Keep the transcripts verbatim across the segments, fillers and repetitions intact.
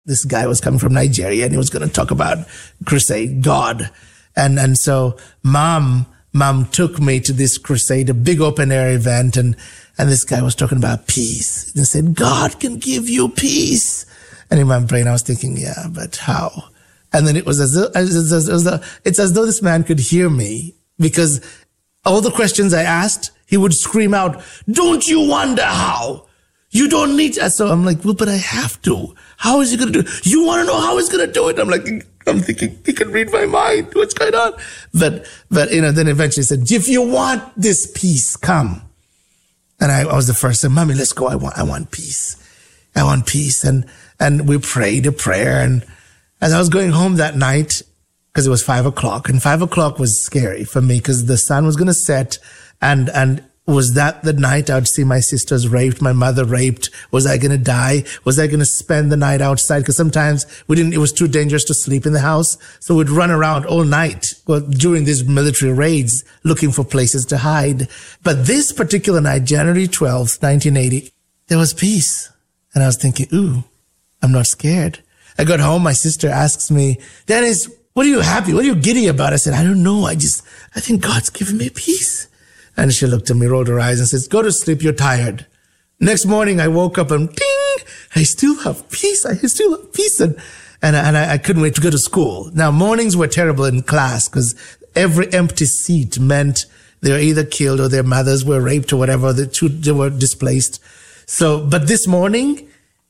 this guy was coming from Nigeria and he was going to talk about crusade, God. And, and so mom, mom took me to this crusade, a big open air event. And, and this guy was talking about peace and said, God can give you peace. And in my brain, I was thinking, yeah, but how? And then it was as though, as, as, as, as though, it's as though this man could hear me, because all the questions I asked, he would scream out, don't you wonder how? You don't need to. So I'm like, well, but I have to. How is he going to do it? You want to know how he's going to do it? I'm like, I'm thinking, he can read my mind. What's going on? But, but, you know, then eventually he said, if you want this peace, come. And I, I was the first to say, Mommy, let's go. I want, I want peace. I want peace. And, and we prayed a prayer. And as I was going home that night, because it was five o'clock, and five o'clock was scary for me because the sun was going to set. And, and was that the night I would see my sisters raped, my mother raped? Was I going to die? Was I going to spend the night outside? Because sometimes we didn't, it was too dangerous to sleep in the house. So we'd run around all night well, during these military raids looking for places to hide. But this particular night, January twelfth, nineteen eighty, there was peace. And I was thinking, ooh, I'm not scared. I got home. My sister asks me, Dennis, what are you happy? What are you giddy about? I said, I don't know. I just, I think God's given me peace. And she looked at me, rolled her eyes and says, go to sleep. You're tired. Next morning, I woke up and ding, I still have peace. I still have peace. And, and, and I, I couldn't wait to go to school. Now, mornings were terrible in class because every empty seat meant they were either killed or their mothers were raped or whatever. The two, they were displaced. So, but this morning,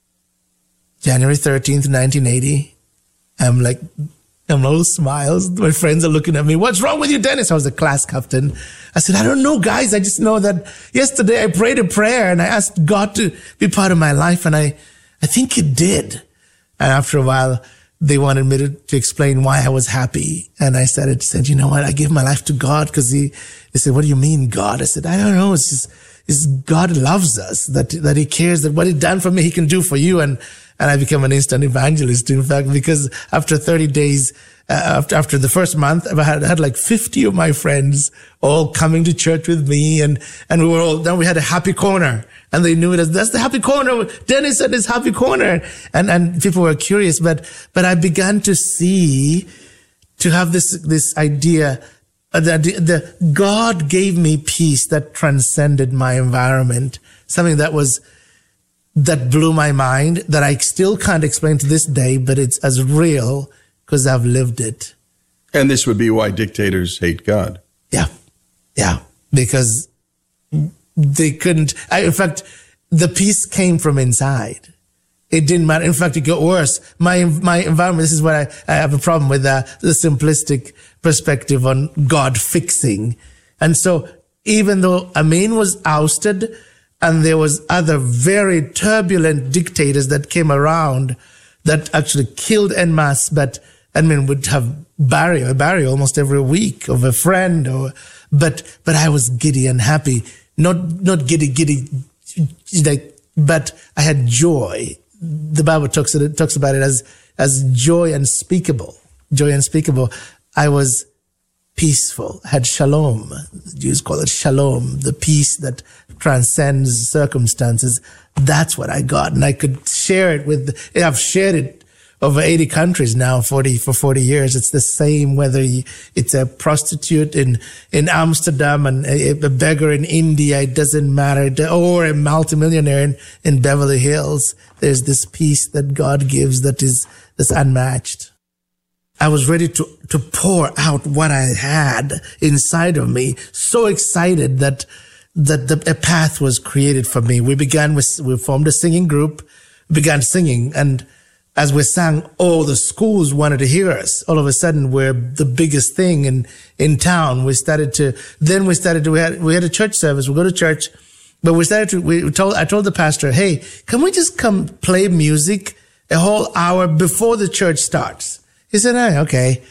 January thirteenth, nineteen eighty, I'm like, I'm all smiles. My friends are looking at me. What's wrong with you, Dennis? I was the class captain. I said, I don't know, guys. I just know that yesterday I prayed a prayer and I asked God to be part of my life. And I, I think he did. And after a while, they wanted me to, to explain why I was happy. And I started said, you know what? I gave my life to God because he, they said, what do you mean, God? I said, I don't know. It's just, it's God loves us, that, that he cares that what he done for me, he can do for you. And, and I became an instant evangelist, in fact, because after thirty days, uh, after, after the first month, I had, I had like fifty of my friends all coming to church with me. And, and we were all, then we had a happy corner and they knew it as, that's the happy corner. Dennis said his happy corner. And, and people were curious, but, but I began to see, to have this, this idea that the, the God gave me peace that transcended my environment, something that was, that blew my mind, that I still can't explain to this day, but it's as real because I've lived it. And this would be why dictators hate God. Yeah. Yeah. Because they couldn't, I, in fact, the peace came from inside. It didn't matter. In fact, it got worse. My, my environment, this is what I, I have a problem with, uh, the simplistic perspective on God fixing. And so even though Amin was ousted, and there was other very turbulent dictators that came around that actually killed en masse, but I mean, would have burial, burial almost every week of a friend or, but, but I was giddy and happy. Not, not giddy, giddy, like, but I had joy. The Bible talks, it talks about it as, as joy unspeakable, joy unspeakable. I was peaceful, had shalom. The Jews call it shalom, the peace that transcends circumstances. That's what I got. And I could share it with, I've shared it over eighty countries now, forty, for forty years. It's the same whether you, it's a prostitute in, in Amsterdam and a, a beggar in India. It doesn't matter. Or a multimillionaire in, in Beverly Hills. There's this peace that God gives that is, that's unmatched. I was ready to, to pour out what I had inside of me. So excited that, that the, a path was created for me. We began with, we formed a singing group, began singing. And as we sang, all the schools wanted to hear us. All of a sudden, we're the biggest thing in, in town. We started to, then we started to, we had, we had a church service. We go to church, but we started to, we told, I told the pastor, hey, can we just come play music a whole hour before the church starts? He said, hey, okay.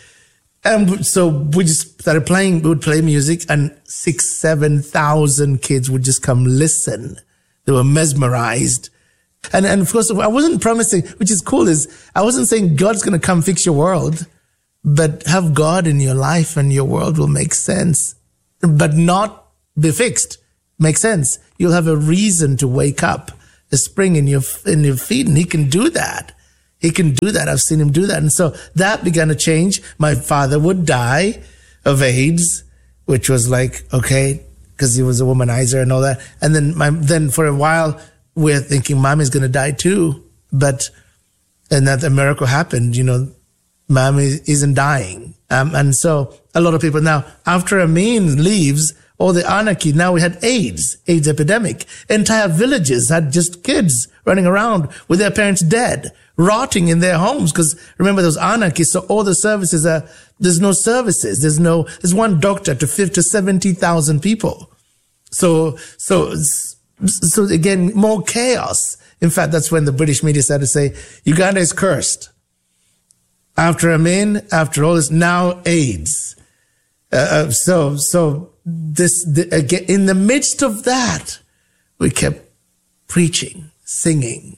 And so we just started playing, we would play music and six, seven thousand kids would just come listen. They were mesmerized. And, and of course, I wasn't promising, which is cool, is I wasn't saying God's going to come fix your world, but have God in your life and your world will make sense, but not be fixed. Make sense. You'll have a reason to wake up, a spring in your, in your feet, and he can do that. He can do that. I've seen him do that. And so that began to change. My father would die of AIDS, which was like, okay, because he was a womanizer and all that. And then my, then for a while, we're thinking Mommy's going to die too. But, and that a miracle happened, you know, Mommy isn't dying. Um, and so a lot of people now, after Amin leaves, all the anarchy, now we had AIDS, AIDS epidemic. Entire villages had just kids running around with their parents dead, rotting in their homes. Because remember, those anarchists, so all the services are, there's no services. There's no, there's one doctor to fifty to seventy thousand people. So, so, so again, more chaos. In fact, that's when the British media started to say, Uganda is cursed. After Amin, after all this, now AIDS. Uh, so, so this, the, again, in the midst of that, we kept preaching, singing,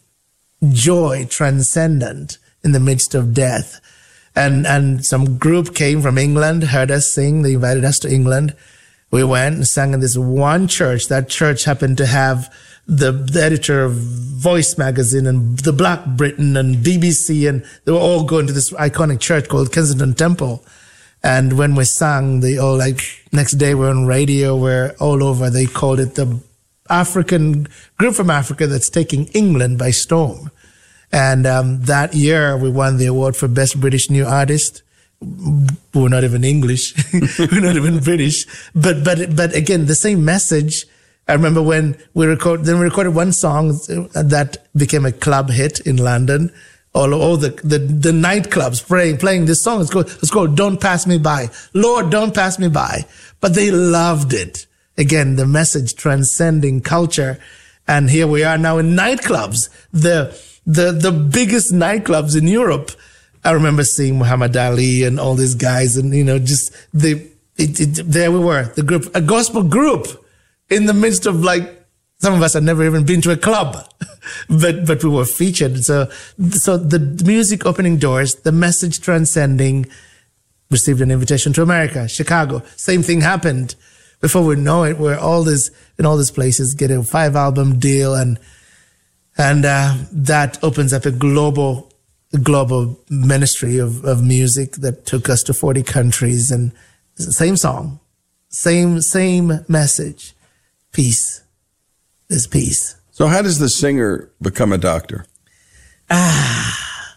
joy transcendent in the midst of death. And, and some group came from England, heard us sing. They invited us to England. We went and sang in this one church. That church happened to have the, the editor of Voice magazine and the Black Britain and B B C, and they were all going to this iconic church called Kensington Temple. And when we sang, they all like, next day we're on radio, we're all over. They called it the African group from Africa that's taking England by storm. And um, that year we won the award for Best British New Artist. We're not even English. We're not even British. But, but, but again, the same message. I remember when we record, then we recorded one song that became a club hit in London. All, all the, the, the nightclubs playing, playing this song. It's called, it's called Don't Pass Me By. Lord, don't pass me by. But they loved it. Again, the message transcending culture. And here we are now in nightclubs. The, the, the biggest nightclubs in Europe. I remember seeing Muhammad Ali and all these guys and, you know, just the, it, it, there we were, the group, a gospel group in the midst of like, some of us had never even been to a club, but, but we were featured. So, so the music opening doors, the message transcending, received an invitation to America, Chicago. Same thing happened. Before we know it, we're all this, in all these places, get a five album deal. And, and, uh, that opens up a global, global ministry of, of music that took us to forty countries, and same song, same, same message. Peace. There's peace. So how does the singer become a doctor? Ah,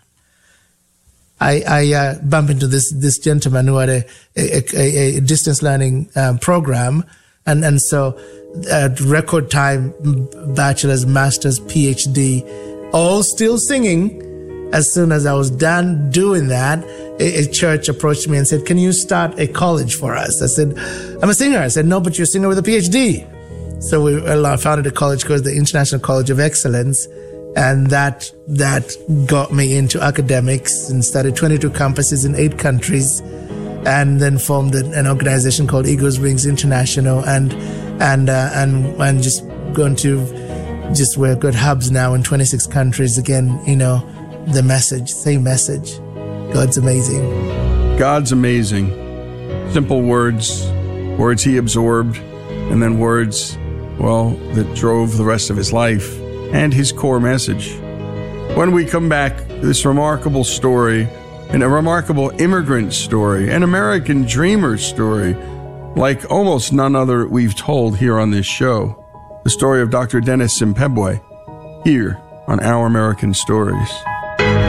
I, I uh, bump into this, this gentleman who had a, a, a, a distance learning um, program. And, and so at record time, bachelor's, master's, PhD, all still singing. As soon as I was done doing that, a, a church approached me and said, can you start a college for us? I said, I'm a singer. I said, no, but you're a singer with a PhD. So we founded a college called the International College of Excellence. And that, that got me into academics and started twenty-two campuses in eight countries, and then formed an, an organization called Eagles Wings International, and, and, uh, and, and just going to, just we're good hubs now in twenty-six countries. Again, you know, the message, same message. God's amazing. God's amazing. Simple words, words he absorbed, and then words, well, that drove the rest of his life and his core message. When we come back, this remarkable story, and a remarkable immigrant story, an American dreamer story, like almost none other we've told here on this show. The story of Doctor Dennis Simpebwe, here on Our American Stories.